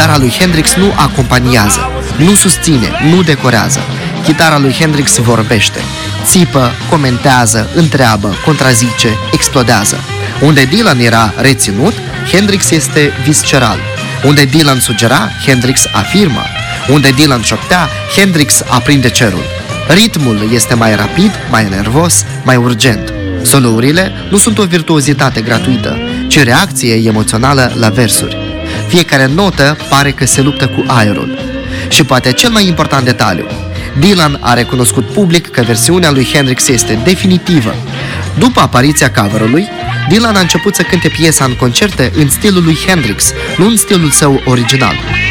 Chitara lui Hendrix nu acompaniază, nu susține, nu decorează. Chitara lui Hendrix vorbește, țipă, comentează, întreabă, contrazice, explodează. Unde Dylan era reținut, Hendrix este visceral. Unde Dylan sugera, Hendrix afirmă. Unde Dylan șoptea, Hendrix aprinde cerul. Ritmul este mai rapid, mai nervos, mai urgent. Solourile nu sunt o virtuozitate gratuită, ci reacție emoțională la versuri. Fiecare notă pare că se luptă cu aerul. Și poate cel mai important detaliu, Dylan a recunoscut public că versiunea lui Hendrix este definitivă. După apariția cover-ului, Dylan a început să cânte piesa în concerte în stilul lui Hendrix, nu în stilul său original.